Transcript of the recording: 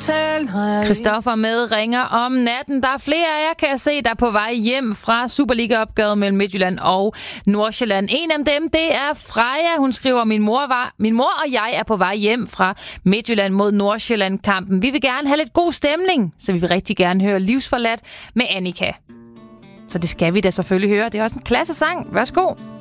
Christoffer med ringer om natten. Der er flere af jer, kan jeg se, der er på vej hjem fra Superliga-opgøret mellem Midtjylland og Nordsjælland. En af dem, det er Freja. Hun skriver, min mor og jeg er på vej hjem fra Midtjylland mod Nordsjælland-kampen. Vi vil gerne have lidt god stemning, så vi vil rigtig gerne høre Livsforladt med Annika. Så det skal vi da selvfølgelig høre. Det er også en klasse sang. Værsgo.